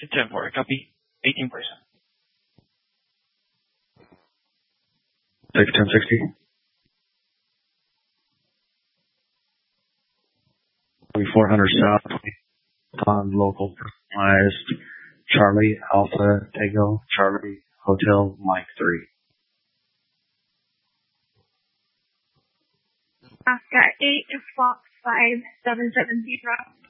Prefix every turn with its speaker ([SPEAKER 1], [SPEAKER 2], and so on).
[SPEAKER 1] 10-4, copy. 18%.
[SPEAKER 2] Take 1060. 400 South, on local personalized, Charlie Alpha Tango, Charlie Hotel Mike 3.
[SPEAKER 3] Oscar 8 Fox 5770.